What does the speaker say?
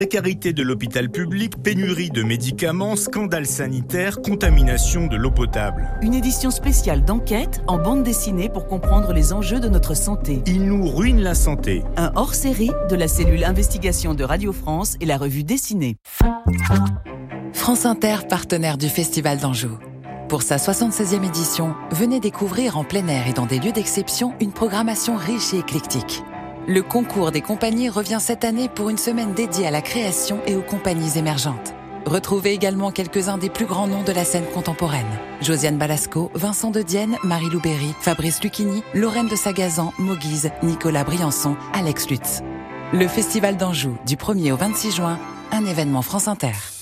Précarité de l'hôpital public, pénurie de médicaments, scandale sanitaire, contamination de l'eau potable. Une édition spéciale d'enquête en bande dessinée pour comprendre les enjeux de notre santé. Il nous ruine la santé. Un hors-série de la cellule investigation de Radio France et la revue dessinée. France Inter, partenaire du Festival d'Anjou. Pour sa 76e édition, venez découvrir en plein air et dans des lieux d'exception une programmation riche et éclectique. Le concours des compagnies revient cette année pour une semaine dédiée à la création et aux compagnies émergentes. Retrouvez également quelques-uns des plus grands noms de la scène contemporaine. Josiane Balasco, Vincent de Dienne, Marie-Lou Berry, Fabrice Lucchini, Lorraine de Sagazan, Moguise, Nicolas Briançon, Alex Lutz. Le Festival d'Anjou, du 1er au 26 juin, un événement France Inter.